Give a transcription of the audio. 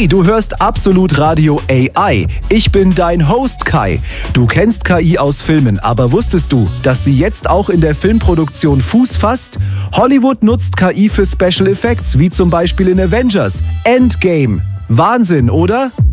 Hey, du hörst Absolut Radio AI. Ich bin dein Host Kai. Du kennst KI aus Filmen, aber wusstest du, dass sie jetzt auch in der Filmproduktion Fuß fasst? Hollywood nutzt KI für Special Effects, wie zum Beispiel in Avengers Endgame. Wahnsinn, oder?